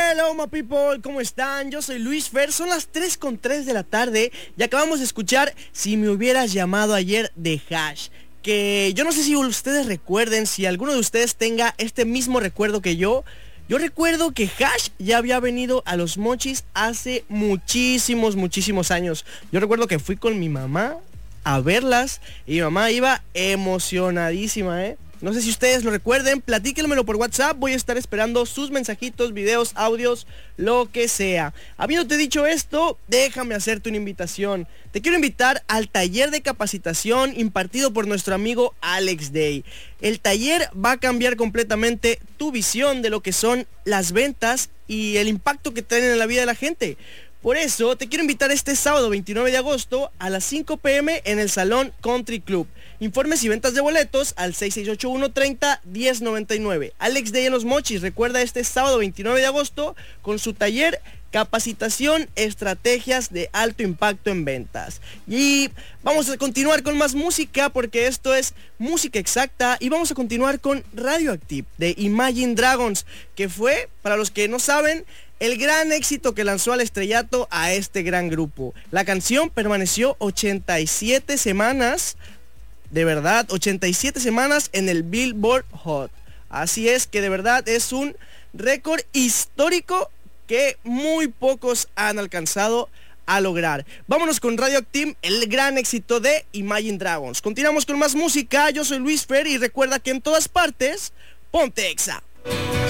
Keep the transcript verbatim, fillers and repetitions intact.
Hello my people, ¿cómo están? Yo soy Luis Fer, son las tres con tres de la tarde y acabamos de escuchar Si me hubieras llamado ayer de Hash. Que yo no sé si ustedes recuerden, si alguno de ustedes tenga este mismo recuerdo que yo. Yo recuerdo que Hash ya había venido a Los Mochis hace muchísimos, muchísimos años. Yo recuerdo que fui con mi mamá a verlas y mi mamá iba emocionadísima, ¿eh? No sé si ustedes lo recuerden, platíquenmelo por WhatsApp, voy a estar esperando sus mensajitos, videos, audios, lo que sea. Habiéndote dicho esto, déjame hacerte una invitación. Te quiero invitar al taller de capacitación impartido por nuestro amigo Alex Day. El taller va a cambiar completamente tu visión de lo que son las ventas y el impacto que tienen en la vida de la gente. Por eso te quiero invitar este sábado veintinueve de agosto a las cinco pe eme en el Salón Country Club. Informes y ventas de boletos al seis seis ocho uno treinta diez noventa y nueve. Alex Day en Los Mochis, recuerda este sábado veintinueve de agosto con su taller Capacitación, Estrategias de Alto Impacto en Ventas. Y vamos a continuar con más música porque esto es música exacta y vamos a continuar con Radioactive de Imagine Dragons, que fue, para los que no saben, el gran éxito que lanzó al estrellato a este gran grupo. La canción permaneció ochenta y siete semanas, de verdad, ochenta y siete semanas en el Billboard Hot. Así es que de verdad es un récord histórico que muy pocos han alcanzado a lograr. Vámonos con Radioactive, el gran éxito de Imagine Dragons. Continuamos con más música, yo soy Luis Fer y recuerda que en todas partes, ponte Exa.